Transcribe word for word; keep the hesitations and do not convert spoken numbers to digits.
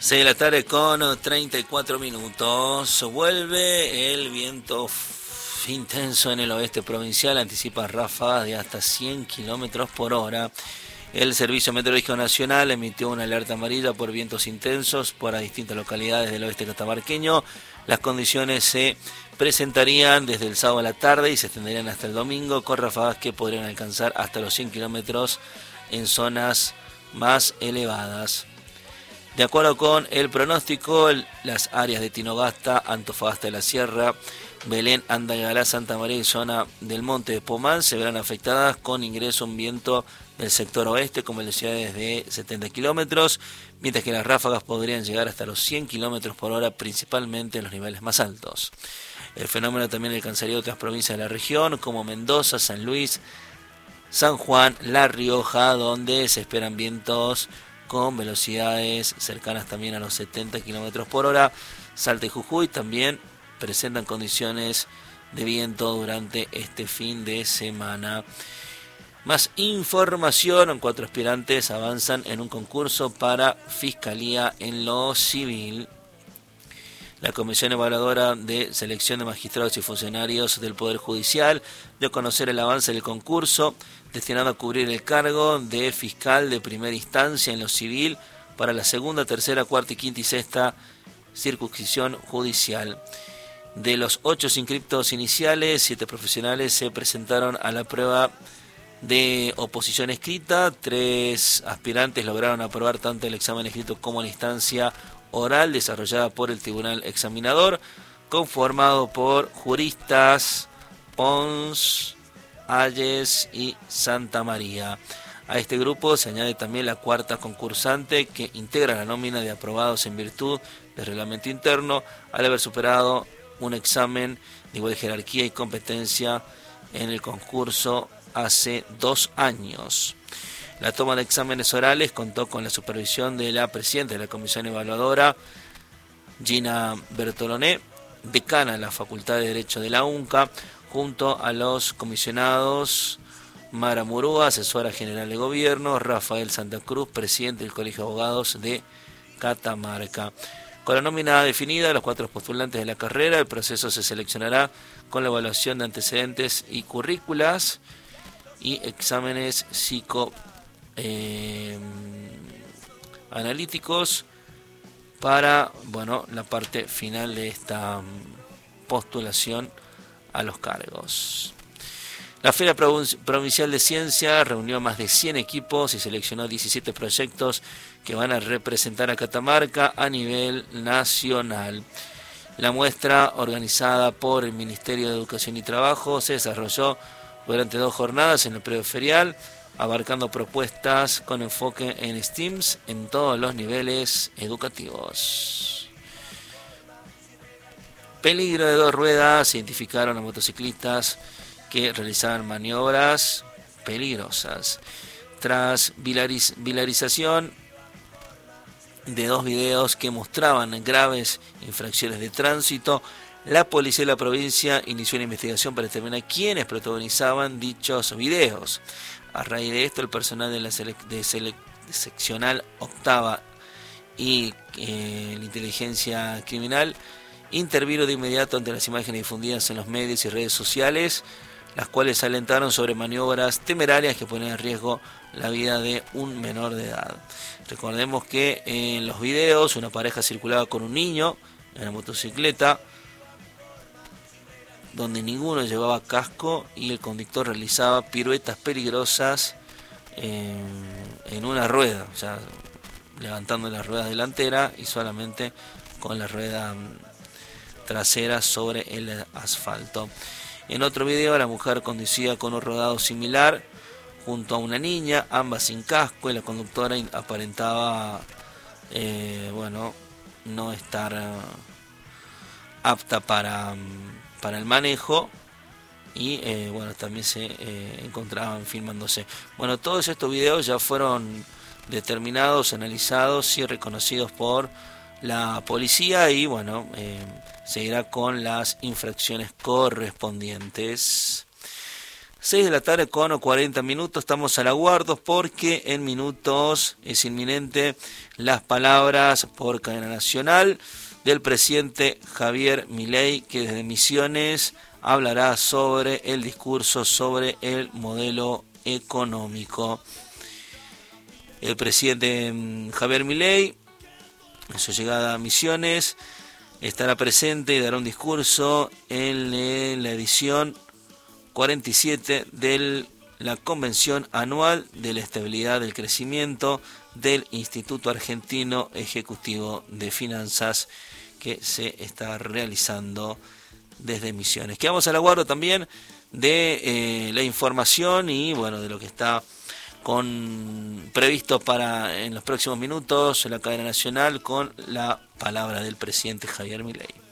seis de la tarde con treinta y cuatro minutos. Vuelve el viento f- intenso en el oeste provincial. Anticipa ráfagas de hasta cien kilómetros por hora. El Servicio Meteorológico Nacional emitió una alerta amarilla por vientos intensos para distintas localidades del oeste catamarqueño. Las condiciones se presentarían desde el sábado a la tarde y se extenderían hasta el domingo, con ráfagas que podrían alcanzar hasta los cien kilómetros en zonas más elevadas. De acuerdo con el pronóstico, las áreas de Tinogasta, Antofagasta de la Sierra, Belén, Andagalá, Santa María y zona del Monte de Pomán se verán afectadas con ingreso un viento del sector oeste con velocidades de setenta kilómetros, mientras que las ráfagas podrían llegar hasta los cien kilómetros por hora, principalmente en los niveles más altos. El fenómeno también alcanzaría otras provincias de la región, como Mendoza, San Luis, San Juan, La Rioja, donde se esperan vientos con velocidades cercanas también a los setenta kilómetros por hora. Salta y Jujuy también presentan condiciones de viento durante este fin de semana. Más información: cuatro aspirantes avanzan en un concurso para Fiscalía en lo Civil. La Comisión Evaluadora de Selección de Magistrados y Funcionarios del Poder Judicial dio a conocer el avance del concurso destinado a cubrir el cargo de fiscal de primera instancia en lo civil para la segunda, tercera, cuarta y quinta y sexta circunscripción judicial. De los ocho inscriptos iniciales, siete profesionales se presentaron a la prueba de oposición escrita. Tres aspirantes lograron aprobar tanto el examen escrito como la instancia oral desarrollada por el Tribunal Examinador, conformado por juristas Pons, Ayes y Santa María. A este grupo se añade también la cuarta concursante, que integra la nómina de aprobados en virtud del reglamento interno, al haber superado un examen de igual jerarquía y competencia en el concurso hace dos años. La toma de exámenes orales contó con la supervisión de la presidenta de la Comisión Evaluadora, Gina Bertoloné, decana de la Facultad de Derecho de la UNCA, junto a los comisionados Mara Murúa, asesora general de gobierno, Rafael Santa Cruz, presidente del Colegio de Abogados de Catamarca. Con la nómina definida, los cuatro postulantes de la carrera, el proceso se seleccionará con la evaluación de antecedentes y currículas y exámenes psico eh, analíticos para, bueno, la parte final de esta postulación a los cargos. La Feria Provincial de Ciencia reunió más de cien equipos y seleccionó diecisiete proyectos que van a representar a Catamarca a nivel nacional. La muestra, organizada por el Ministerio de Educación y Trabajo, se desarrolló durante dos jornadas en el periodo ferial, abarcando propuestas con enfoque en STEAMs en todos los niveles educativos. Peligro de dos ruedas: identificaron a motociclistas que realizaban maniobras peligrosas. Tras vilariz- vilarización de dos videos que mostraban graves infracciones de tránsito, la policía de la provincia inició una investigación para determinar quiénes protagonizaban dichos videos. A raíz de esto, el personal de la sele- de sele- de seccional octava y eh, la inteligencia criminal intervino de inmediato ante las imágenes difundidas en los medios y redes sociales, las cuales alentaron sobre maniobras temerarias que ponen en riesgo la vida de un menor de edad. Recordemos que en los videos una pareja circulaba con un niño en la motocicleta, donde ninguno llevaba casco y el conductor realizaba piruetas peligrosas en, en una rueda, o sea, levantando las ruedas delanteras y solamente con la rueda trasera sobre el asfalto. En otro video, la mujer conducía con un rodado similar junto a una niña, ambas sin casco, y la conductora aparentaba eh, bueno, no estar uh, apta para, para el manejo, y eh, bueno, también se eh, encontraban filmándose. Bueno, todos estos videos ya fueron determinados, analizados y reconocidos por la policía, y bueno, eh, seguirá con las infracciones correspondientes. seis de la tarde con cuarenta minutos, estamos al aguardo porque en minutos es inminente las palabras por cadena nacional del presidente Javier Milei, que desde Misiones hablará sobre el discurso sobre el modelo económico. El presidente Javier Milei, en su llegada a Misiones, estará presente y dará un discurso en la edición cuarenta y siete de la Convención Anual de la Estabilidad del Crecimiento del Instituto Argentino Ejecutivo de Finanzas, que se está realizando desde Misiones. Quedamos al aguardo también de eh, la información y bueno, de lo que está con previsto para en los próximos minutos en la cadena nacional con la palabra del presidente Javier Milei.